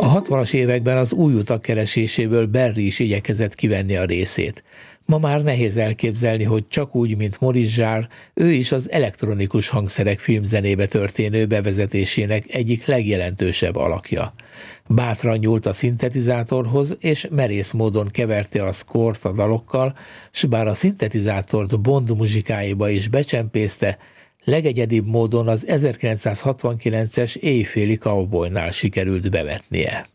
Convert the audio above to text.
A 60-as években az új utak kereséséből Berry is igyekezett kivenni a részét. Ma már nehéz elképzelni, hogy csak úgy, mint Maurice Jarre, ő is az elektronikus hangszerek filmzenébe történő bevezetésének egyik legjelentősebb alakja. Bátran nyúlt a szintetizátorhoz, és merész módon keverte a szkort a dalokkal, s bár a szintetizátort Bond muzsikáiba is becsempészte, legegyedibb módon az 1969-es Éjféli Cowboynál sikerült bevetnie.